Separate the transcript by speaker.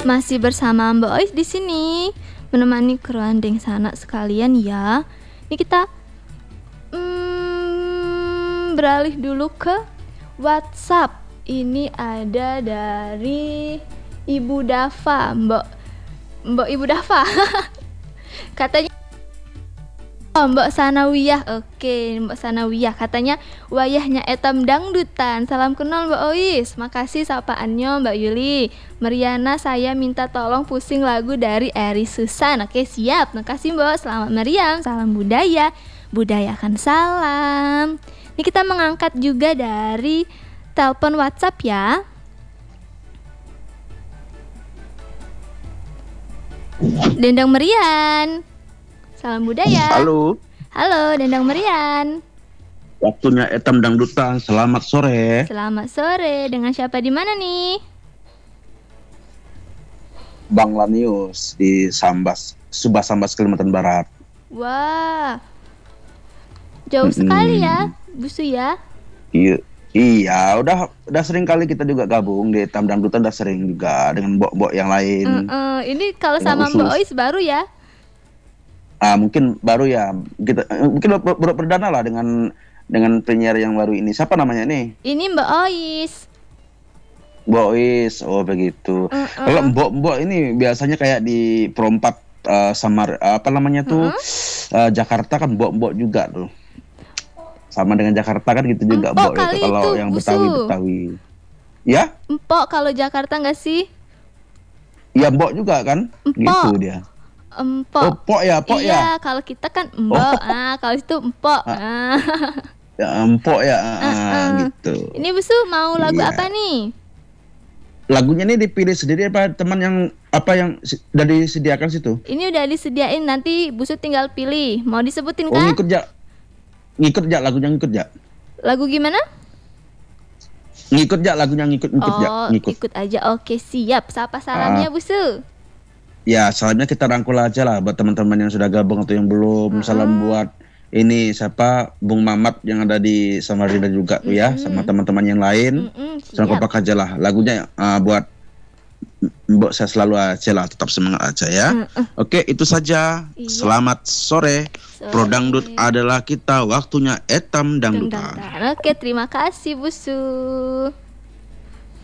Speaker 1: Masih bersama Mbak Ois di sini menemani kerandeng sanak sekalian ya. Ini kita beralih dulu ke WhatsApp. Ini ada dari Ibu Dafa, Mbak Ibu Dafa. Katanya Mbak Sanawiyah. Oke, Mbak Sanawiyah katanya wayahnya etam dangdutan. Salam kenal Mbak Ois. Makasih sapaannya Mbak Yuli. Meriana, saya minta tolong pusing lagu dari Eri Susan. Oke, siap. Makasih Mbak. Selamat meriam. Salam budaya. Budayakan salam. Ini kita mengangkat juga dari telepon WhatsApp ya. Dendang Merian. Salam budaya. Halo, Dendang Merian.
Speaker 2: Waktunya etam dangdutan. Selamat sore.
Speaker 1: Selamat sore. Dengan siapa di mana nih?
Speaker 2: Bang Lanius di Subah Sambas, Kalimantan Barat.
Speaker 1: Wah. Jauh sekali ya, Busu ya?
Speaker 2: Iya, udah sering kali kita juga gabung di etam dangdutan, udah sering juga dengan mbok-mbok yang lain.
Speaker 1: Ini kalau
Speaker 2: dengan
Speaker 1: sama Mbak Ois baru ya?
Speaker 2: Mungkin baru ya, kita mungkin baru perdana lah dengan penyiar yang baru ini. Siapa namanya nih?
Speaker 1: Ini Mbak Ois.
Speaker 2: Mbak Ois, oh begitu. Kalau mbok ini biasanya kayak di Perompak Samar, apa namanya tuh, Jakarta kan mbok juga tuh. Sama dengan Jakarta kan gitu juga mbok itu kalau yang Betawi. Ya?
Speaker 1: Empok kalau Jakarta nggak sih?
Speaker 2: Ya mbok juga kan?
Speaker 1: Empok.
Speaker 2: Gitu dia.
Speaker 1: Empok.
Speaker 2: Oh, pok ya.
Speaker 1: Iya, kalau kita kan mbok. Kalau itu empok.
Speaker 2: Ya, empok ya, gitu.
Speaker 1: Ini Busu mau lagu apa nih?
Speaker 2: Lagunya ini dipilih sendiri apa teman yang udah disediakan situ?
Speaker 1: Ini udah disediain, nanti Busu tinggal pilih. Mau disebutin kah?
Speaker 2: Oh, ngikut ya lagunya ngikut ya.
Speaker 1: Lagu gimana?
Speaker 2: Ngikut ya lagunya ngikut
Speaker 1: ikut aja. Oke, siap. Siapa salamnya Busu?
Speaker 2: Ya, salamnya kita rangkul aja lah buat teman-teman yang sudah gabung atau yang belum. Salam buat ini siapa Bung Mamat yang ada di Samarinda juga tuh ya, sama teman-teman yang lain. Salam kompak aja lah. Lagunya buat Mbok saya selalu aja lah, tetap semangat aja ya. Oke, itu saja. Selamat sore. Pro Dangdut adalah kita, waktunya etam dangdutan.
Speaker 1: Oke, terima kasih Busu.